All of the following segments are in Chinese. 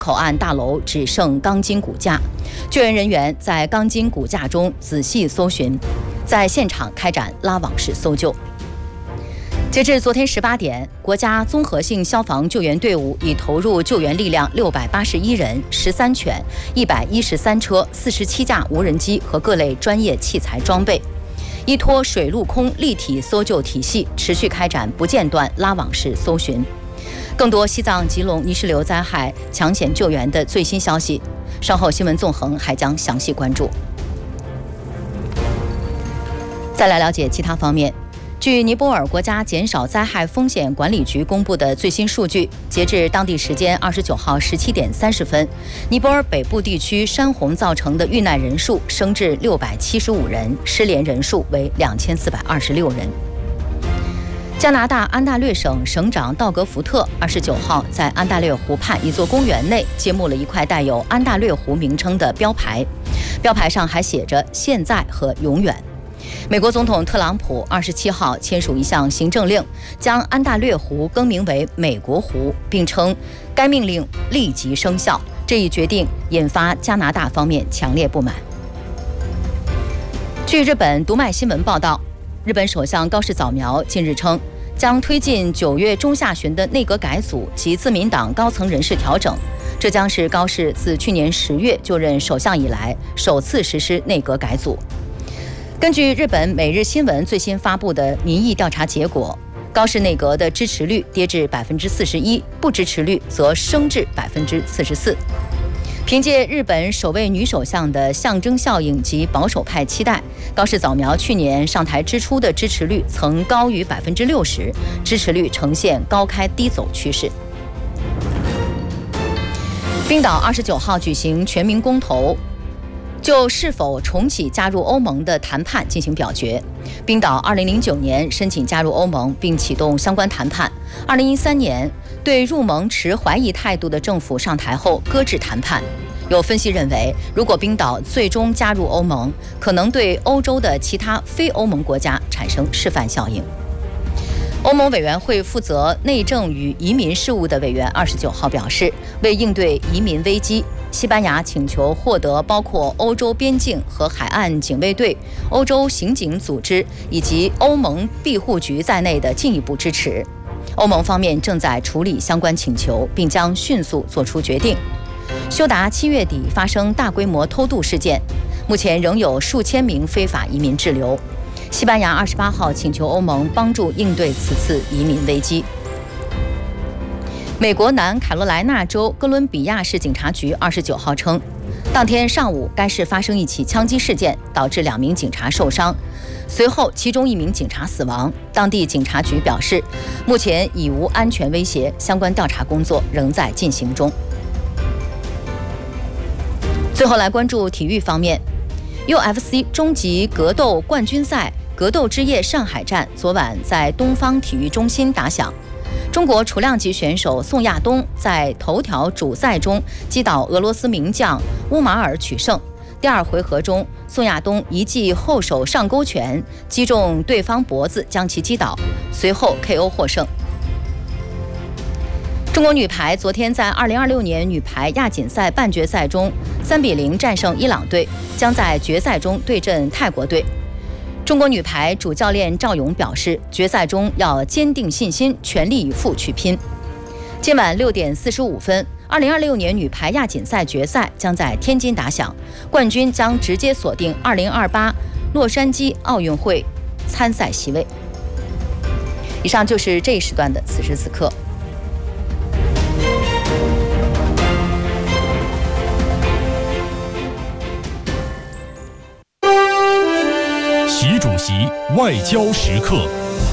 口岸大楼只剩钢筋骨架，救援人员在钢筋骨架中仔细搜寻，在现场开展拉网式搜救。截至昨天18点，国家综合性消防救援队伍已投入救援力量681人、13犬、113车、47架无人机和各类专业器材装备，依托水陆空立体搜救体系，持续开展不间断拉网式搜寻。更多西藏、吉隆泥石流灾害抢险救援的最新消息，稍后新闻纵横还将详细关注。再来了解其他方面。据尼泊尔国家减少灾害风险管理局公布的最新数据，截至当地时间29号17点30分，尼泊尔北部地区山洪造成的遇难人数升至675人，失联人数为2426人。加拿大安大略省省长道格福特29号在安大略湖畔一座公园内揭幕了一块带有安大略湖名称的标牌，标牌上还写着"现在"和"永远"。美国总统特朗普27号签署一项行政令，将安大略湖更名为美国湖，并称该命令立即生效。这一决定引发加拿大方面强烈不满。据日本读卖新闻报道，日本首相高市早苗近日称，将推进9月中下旬的内阁改组及自民党高层人事调整，这将是高市自去年10月就任首相以来首次实施内阁改组。根据日本每日新闻最新发布的民意调查结果，高市内阁的支持率跌至41%，不支持率则升至44%。凭借日本首位女首相的象征效应及保守派期待，高市早苗去年上台之初的支持率曾高于60%，支持率呈现高开低走趋势。冰岛29号举行全民公投，就是否重启加入欧盟的谈判进行表决。冰岛2009年申请加入欧盟并启动相关谈判，2013年对入盟持怀疑态度的政府上台后搁置谈判。有分析认为，如果冰岛最终加入欧盟，可能对欧洲的其他非欧盟国家产生示范效应。欧盟委员会负责内政与移民事务的委员29号表示，为应对移民危机，西班牙请求获得包括欧洲边境和海岸警卫队、欧洲刑警组织以及欧盟庇护局在内的进一步支持。欧盟方面正在处理相关请求，并将迅速做出决定。休达7月底发生大规模偷渡事件，目前仍有数千名非法移民滞留。西班牙28号请求欧盟帮助应对此次移民危机。美国南卡罗来纳州哥伦比亚市警察局29号称，当天上午该市发生一起枪击事件，导致2名警察受伤，随后其中1名警察死亡。当地警察局表示，目前已无安全威胁，相关调查工作仍在进行中。最后来关注体育方面， UFC 终极格斗冠军赛格斗之夜上海站昨晚在东方体育中心打响。中国雏量级选手宋亚东在头条主赛中击倒俄罗斯名将乌马尔取胜。第2回合中，宋亚东一记后手上勾拳击中对方脖子，将其击倒，随后 KO 获胜。中国女排昨天在2026年女排亚锦赛半决赛中3-0战胜伊朗队，将在决赛中对阵泰国队。中国女排主教练赵勇表示，决赛中要坚定信心，全力以赴去拼。今晚6点45分，2026年女排亚锦赛决赛将在天津打响，冠军将直接锁定2028洛杉矶奥运会参赛席位。以上就是这一时段的此时此刻。 习主席外交时刻。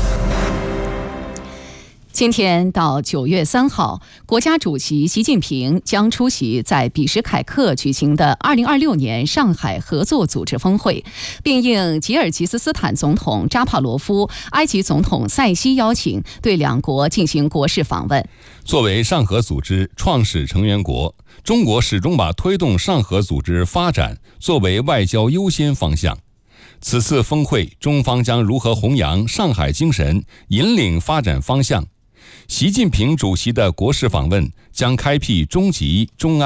今天到9月3号，国家主席习近平将出席在比什凯克举行的2026年上海合作组织峰会，并应吉尔吉斯斯坦总统扎帕罗夫、埃及总统塞西邀请，对两国进行国事访问。 作为上合组织创始成员国，中国始终把推动上合组织发展作为外交优先方向。此次峰会，中方将如何弘扬上海精神，引领发展方向？习近平主席的国事访问将开辟中级、中安